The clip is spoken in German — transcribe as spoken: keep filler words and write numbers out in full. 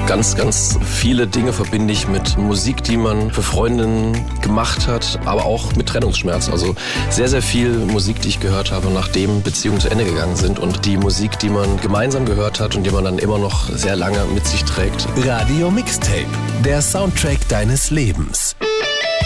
Ganz, ganz viele Dinge verbinde ich mit Musik, die man für Freundinnen gemacht hat, aber auch mit Trennungsschmerz. Also sehr, sehr viel Musik, die ich gehört habe, nachdem Beziehungen zu Ende gegangen sind und die Musik, die man gemeinsam gehört hat und die man dann immer noch sehr lange mit sich trägt. Radio Mixtape, der Soundtrack deines Lebens.